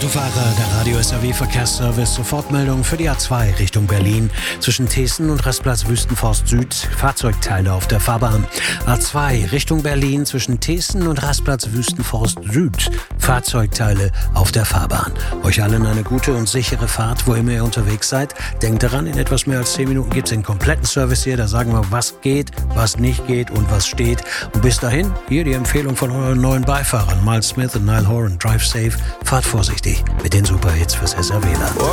Autofahrer, der Radio SAW Verkehrsservice, Sofortmeldung für die A2 Richtung Berlin. Zwischen Teeßen und Rastplatz Wüstenforst Süd, Fahrzeugteile auf der Fahrbahn. A2 Richtung Berlin, zwischen Teeßen und Rastplatz Wüstenforst Süd, Fahrzeugteile auf der Fahrbahn. Euch allen eine gute und sichere Fahrt, wo immer ihr unterwegs seid. Denkt daran, in etwas mehr als 10 Minuten gibt es den kompletten Service hier. Da sagen wir, was geht, was nicht geht und was steht. Und bis dahin, hier die Empfehlung von euren neuen Beifahrern, Miles Smith und Niall Horan. Drive safe, fahrt vorsichtig mit den Superhits fürs SRWler.